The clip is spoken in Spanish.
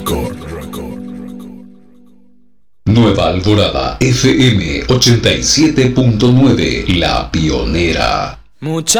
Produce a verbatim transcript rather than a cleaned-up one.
Record. Nueva Alborada F M ochenta y siete punto nueve, la pionera. Mucha